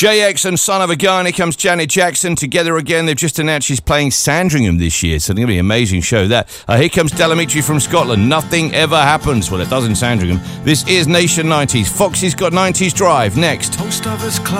JX and Son of a Gun. Here comes Janet Jackson together again. They've just announced she's playing Sandringham this year, so it's going to be an amazing show, that. Here comes Delamitri from Scotland. Nothing ever happens. Well, it does in Sandringham. This is Nation 90s. Foxy's got 90s Drive next. Post Office Club.